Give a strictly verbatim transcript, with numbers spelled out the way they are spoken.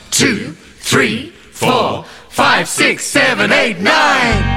two, three, four, five, six, seven, eight, nine.